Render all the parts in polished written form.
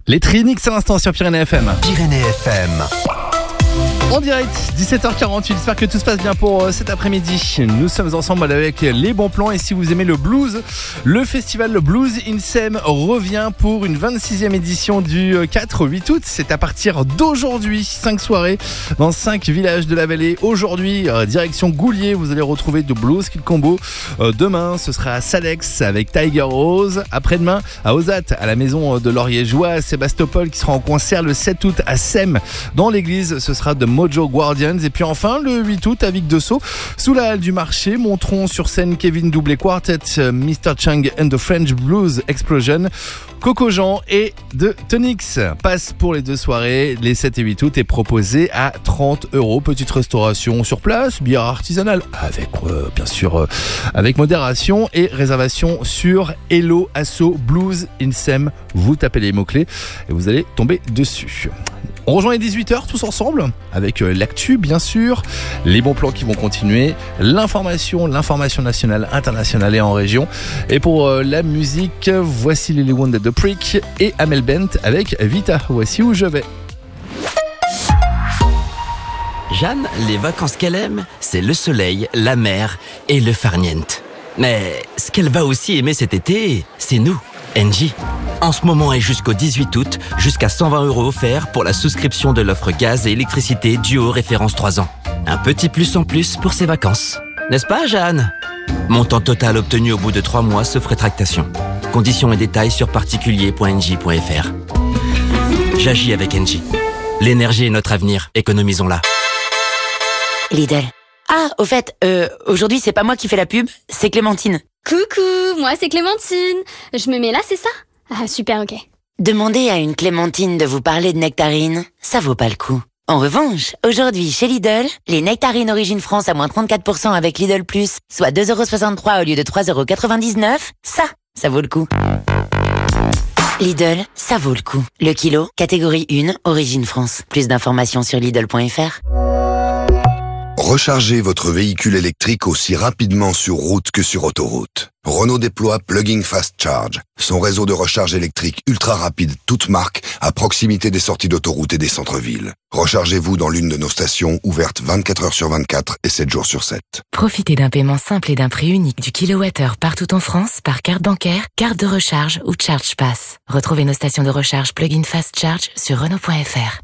Les Trinix à l'instant sur Pyrénées FM. Pyrénées FM. En direct, 17h48, j'espère que tout se passe bien pour cet après-midi. Nous sommes ensemble avec les bons plans et si vous aimez le blues, le festival Blues in Sem revient pour une 26e édition du 4-8 août. C'est à partir d'aujourd'hui, 5 soirées dans 5 villages de la vallée. Aujourd'hui, direction Goulier, vous allez retrouver de Blues Kill Combo. Demain, ce sera à Salex avec Tiger Rose. Après-demain, à Ozat, à la maison de Laurier-Joie, à Sébastopol qui sera en concert le 7 août à Sem. Dans l'église, ce sera de Mojo Guardians. Et puis enfin, le 8 août à Vic-de-Sceaux, sous la halle du marché, monteront sur scène Kevin Doublé Quartet, Mr. Chang and the French Blues Explosion, Coco Jean et The Tonics. Passe pour les deux soirées, les 7 et 8 août, est proposé à 30 €. Petite restauration sur place, bière artisanale, avec bien sûr avec modération et réservation sur Hello Asso Blues in Sem. Vous tapez les mots-clés et vous allez tomber dessus. On rejoint les 18h tous ensemble avec l'actu bien sûr, les bons plans qui vont continuer, l'information nationale, internationale et en région. Et pour la musique, voici Lily Wounded the Prick et Amel Bent avec Vita. Voici où je vais. Jeanne, les vacances qu'elle aime, c'est le soleil, la mer et le farniente. Mais ce qu'elle va aussi aimer cet été, c'est nous, Engie. En ce moment et jusqu'au 18 août, jusqu'à 120 € offerts pour la souscription de l'offre gaz et électricité Duo référence 3 ans. Un petit plus en plus pour ses vacances. N'est-ce pas, Jeanne ? Montant total obtenu au bout de 3 mois sauf rétractation. Conditions et détails sur particulier.engie.fr. J'agis avec Engie. L'énergie est notre avenir, économisons-la. Lidl. Ah, au fait, aujourd'hui c'est pas moi qui fais la pub, c'est Clémentine. Coucou, moi c'est Clémentine. Je me mets là, c'est ça ? Ah, super, ok. Demandez à une Clémentine de vous parler de nectarines, ça vaut pas le coup. En revanche, aujourd'hui chez Lidl, les nectarines Origine France à moins 34% avec Lidl Plus, soit 2,63 € au lieu de 3,99 €, ça vaut le coup. Lidl, ça vaut le coup. Le kilo, catégorie 1, Origine France. Plus d'informations sur Lidl.fr. Rechargez votre véhicule électrique aussi rapidement sur route que sur autoroute. Renault déploie Plugging Fast Charge, son réseau de recharge électrique ultra rapide toute marque à proximité des sorties d'autoroute et des centres-villes. Rechargez-vous dans l'une de nos stations ouvertes 24 heures sur 24 et 7 jours sur 7. Profitez d'un paiement simple et d'un prix unique du kilowattheure partout en France par carte bancaire, carte de recharge ou Charge Pass. Retrouvez nos stations de recharge Plug-in Fast Charge sur Renault.fr.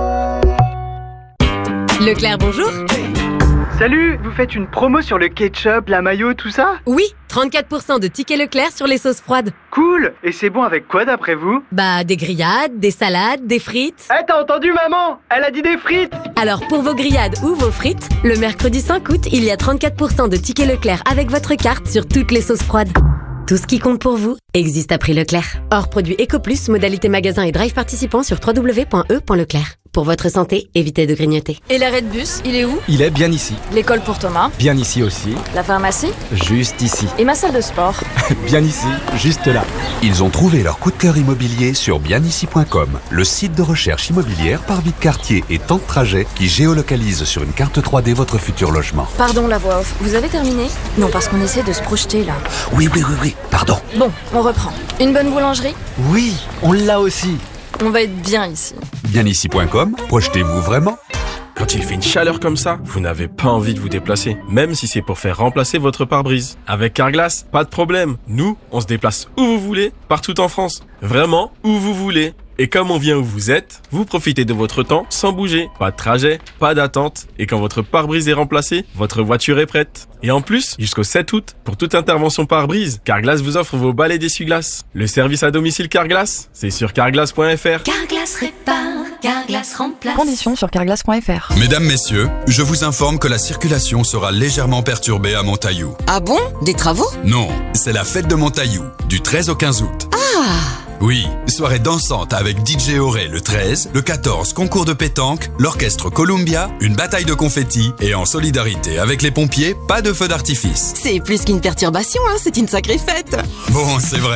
Leclerc, bonjour. Salut, vous faites une promo sur le ketchup, la mayo, tout ça ? Oui, 34% de tickets Leclerc sur les sauces froides. Cool. Et c'est bon avec quoi d'après vous ? Bah, des grillades, des salades, des frites. Eh, t'as entendu maman ? Elle a dit des frites ! Alors pour vos grillades ou vos frites, le mercredi 5 août, il y a 34% de tickets Leclerc avec votre carte sur toutes les sauces froides. Tout ce qui compte pour vous existe à prix Leclerc. Hors produit EcoPlus, modalité magasin et drive participant sur www.e.leclerc. Pour votre santé, évitez de grignoter. Et l'arrêt de bus, il est où ? Il est bien ici. L'école pour Thomas ? Bien ici aussi. La pharmacie ? Juste ici. Et ma salle de sport ? Bien ici, juste là. Ils ont trouvé leur coup de cœur immobilier sur bienici.com, le site de recherche immobilière par vie de quartier et temps de trajet qui géolocalise sur une carte 3D votre futur logement. Pardon la voix off, vous avez terminé ? Non, parce qu'on essaie de se projeter là. Oui, pardon. Bon, on reprend. Une bonne boulangerie ? Oui, on l'a aussi. On va être bien ici. Bienici.com, projetez-vous vraiment ? Quand il fait une chaleur comme ça, vous n'avez pas envie de vous déplacer, même si c'est pour faire remplacer votre pare-brise. Avec Carglass, pas de problème. Nous, on se déplace où vous voulez, partout en France. Vraiment, où vous voulez. Et comme on vient où vous êtes, vous profitez de votre temps sans bouger. Pas de trajet, pas d'attente. Et quand votre pare-brise est remplacé, votre voiture est prête. Et en plus, jusqu'au 7 août, pour toute intervention pare-brise, Carglass vous offre vos balais d'essuie-glace. Le service à domicile Carglass, c'est sur carglass.fr. Carglass répare, Carglass remplace. Conditions sur carglass.fr. Mesdames, messieurs, je vous informe que la circulation sera légèrement perturbée à Montaillou. Ah bon ? Des travaux ? Non, c'est la fête de Montaillou, du 13 au 15 août. Ah ! Oui, soirée dansante avec DJ Auré le 13, le 14, concours de pétanque, l'orchestre Columbia, une bataille de confettis et en solidarité avec les pompiers, pas de feu d'artifice. C'est plus qu'une perturbation, hein, c'est une sacrée fête. Bon, c'est vrai.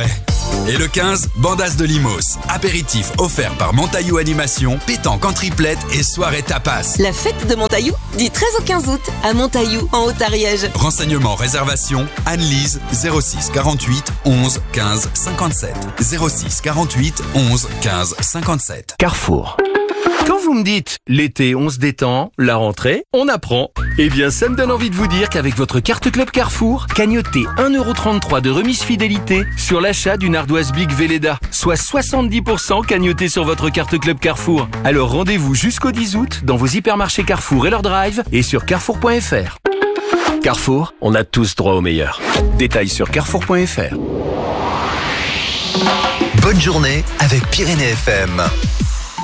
Et le 15, Bandas de Limos. Apéritif offert par Montaillou Animation, pétanque en triplette et soirée tapas. La fête de Montaillou du 13 au 15 août à Montaillou en Haute-Ariège. Renseignements, réservation, Anne-Lise 06 48 11 15 57. 06 48 11 15 57. Carrefour. Quand vous me dites l'été on se détend, la rentrée on apprend, eh bien ça me donne envie de vous dire qu'avec votre carte Club Carrefour, cagnotez 1,33€ de remise fidélité sur l'achat d'une ardoise Big Velleda, soit 70% cagnoté sur votre carte Club Carrefour. Alors rendez-vous jusqu'au 10 août dans vos hypermarchés Carrefour et leur drive et sur carrefour.fr. Carrefour, on a tous droit au meilleur. Détails sur carrefour.fr. Bonne journée avec Pyrénées FM.